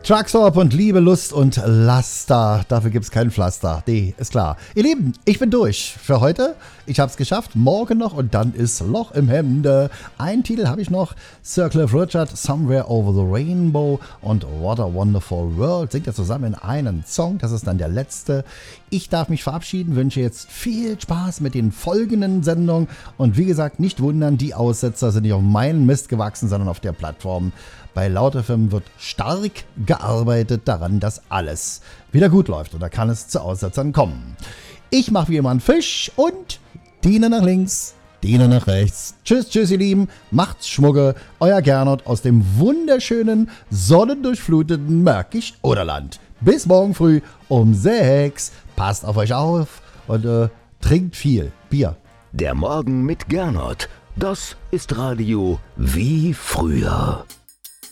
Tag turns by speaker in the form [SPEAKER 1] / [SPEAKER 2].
[SPEAKER 1] Truckstop und Liebe, Lust und Laster. Dafür gibt's kein Pflaster. Nee, ist klar. Ihr Lieben, ich bin durch für heute. Ich hab's geschafft. Morgen noch und dann ist Loch im Hemde. Einen Titel habe ich noch. Sir Cliff Richard, Somewhere Over the Rainbow und What a Wonderful World. Singt er zusammen in einen Song. Das ist dann der letzte. Ich darf mich verabschieden, wünsche jetzt viel Spaß mit den folgenden Sendungen. Und wie gesagt, nicht wundern, die Aussetzer sind nicht auf meinen Mist gewachsen, sondern auf der Plattform. Bei Laut FM wird stark gearbeitet daran, dass alles wieder gut läuft. Und da kann es zu Aussetzern kommen. Ich mache wie immer einen Fisch und Diener nach links, Diener nach rechts. Tschüss, tschüss, ihr Lieben. Macht's Schmucke. Euer Gernot aus dem wunderschönen, sonnendurchfluteten Märkisch-Oderland. Bis morgen früh um 6. Passt auf euch auf und trinkt viel Bier.
[SPEAKER 2] Der Morgen mit Gernot. Das ist Radio wie früher.